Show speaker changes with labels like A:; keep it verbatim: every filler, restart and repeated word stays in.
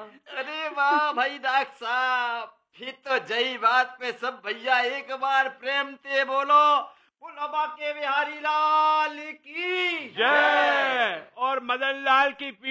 A: अरे वाह भाई डॉक्टर साहब, फिर तो जय बात पे सब भैया एक बार प्रेम से बोलो, फुलबा के बिहारी लाल की
B: जय। और मदन लाल की